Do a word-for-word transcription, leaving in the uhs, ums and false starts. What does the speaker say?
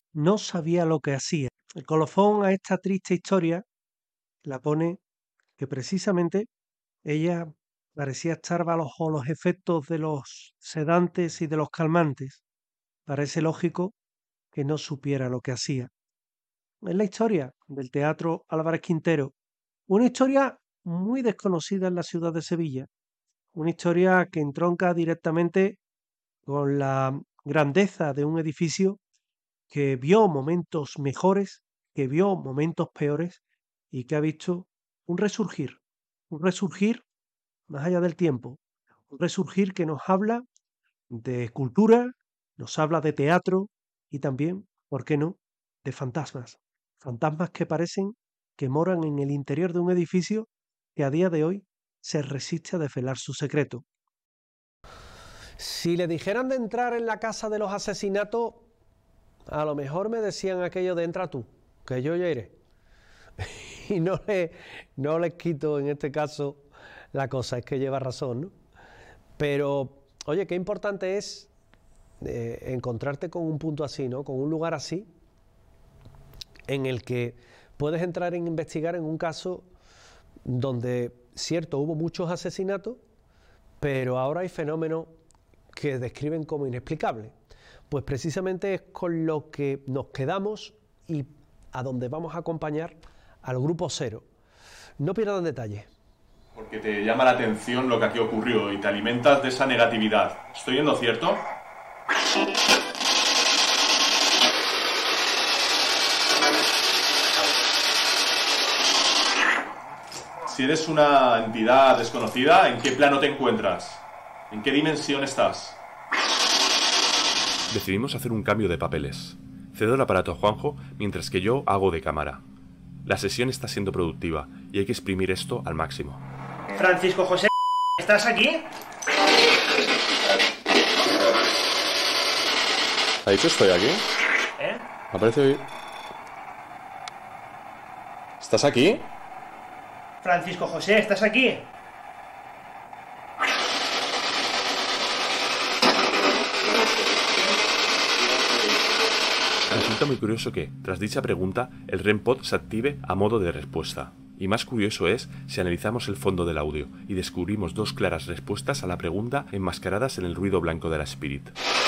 no sabía lo que hacía. El colofón a esta triste historia la pone que precisamente ella parecía estar bajo los efectos de los sedantes y de los calmantes. Parece lógico que no supiera lo que hacía. Es la historia del Teatro Álvarez Quintero, una historia muy desconocida en la ciudad de Sevilla, una historia que entronca directamente con la grandeza de un edificio que vio momentos mejores, que vio momentos peores y que ha visto un resurgir, un resurgir más allá del tiempo, un resurgir que nos habla de cultura, nos habla de teatro y también, ¿por qué no?, de fantasmas. Fantasmas que parecen que moran en el interior de un edificio que a día de hoy se resiste a desvelar su secreto. Si le dijeran de entrar en la casa de los asesinatos, a lo mejor me decían aquello de entra tú, que yo ya iré. Y no, le, no les quito en este caso la cosa, es que lleva razón, ¿no? Pero, oye, qué importante es eh, encontrarte con un punto así, ¿no? Con un lugar así, en el que puedes entrar en investigar en un caso donde, cierto, hubo muchos asesinatos, pero ahora hay fenómenos que describen como inexplicables. Pues precisamente es con lo que nos quedamos y a donde vamos a acompañar al Grupo Cero. No pierdan detalles. Porque te llama la atención lo que aquí ocurrió y te alimentas de esa negatividad. ¿Estoy yendo cierto? Si eres una entidad desconocida, ¿en qué plano te encuentras? ¿En qué dimensión estás? Decidimos hacer un cambio de papeles. Cedo el aparato a Juanjo mientras que yo hago de cámara. La sesión está siendo productiva y hay que exprimir esto al máximo. Francisco José, ¿estás aquí? ¿Ha dicho estoy aquí? ¿Eh? Me parece oír. ¿Estás aquí? Francisco José, ¿estás aquí? Resulta muy curioso que, tras dicha pregunta, el REM pod se active a modo de respuesta. Y más curioso es si analizamos el fondo del audio y descubrimos dos claras respuestas a la pregunta enmascaradas en el ruido blanco de la Spirit.